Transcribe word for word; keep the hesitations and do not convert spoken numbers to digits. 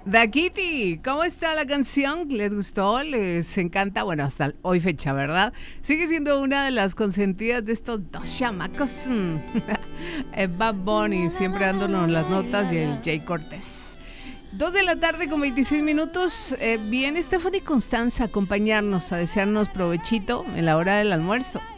Da Kitty, ¿cómo está la canción? ¿Les gustó? ¿Les encanta? Bueno, hasta hoy fecha, ¿verdad? Sigue siendo una de las consentidas de estos dos chamacos. El Bad Bunny, siempre dándonos las notas, y el Jay Cortés. Dos de la tarde con veintiséis minutos. Eh, viene Stephanie Constanza a acompañarnos, a desearnos provechito en la hora del almuerzo.